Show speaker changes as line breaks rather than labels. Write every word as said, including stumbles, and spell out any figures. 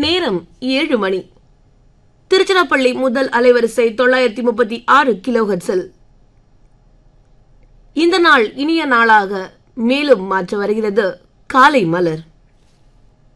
நேரம் ஏழு மணி. திருச்சிராப்பள்ளி முதல் அலைவரிசை தொள்ளாயிரத்தி முப்பத்தி ஆறு கிலோஹெர்ட்ஸில் இந்த நாள் இனிய நாளாக மேலும் மாற்ற வருகிறது காலை மலர்.